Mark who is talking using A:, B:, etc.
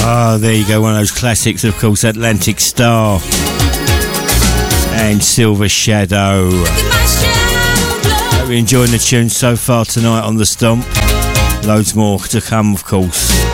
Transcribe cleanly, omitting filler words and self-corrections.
A: Oh, there you go, one of those classics, of course, Atlantic Star and Silver Shadow. Hope you're enjoying the tune so far tonight on The Stomp. Loads more to come, of course.